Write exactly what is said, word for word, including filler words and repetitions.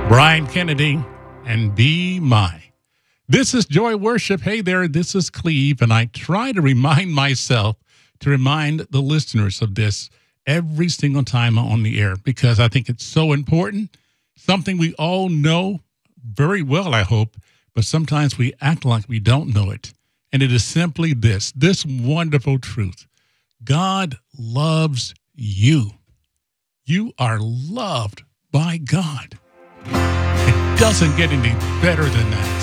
Brian Kennedy and Be My. This is Joy Worship. Hey there, this is Cleve, and I try to remind myself to remind the listeners of this every single time I'm on the air because I think it's so important, something we all know very well, I hope, but sometimes we act like we don't know it. And it is simply this, this wonderful truth. God loves you. You are loved by God. It doesn't get any better than that.